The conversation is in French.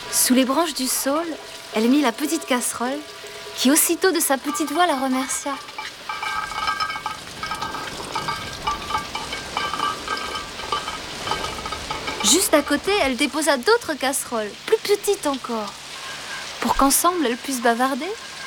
Sous les branches du saule, elle mit la petite casserole, qui aussitôt de sa petite voix la remercia. Juste à côté, elle déposa d'autres casseroles, plus petites encore, pour qu'ensemble elles puissent bavarder.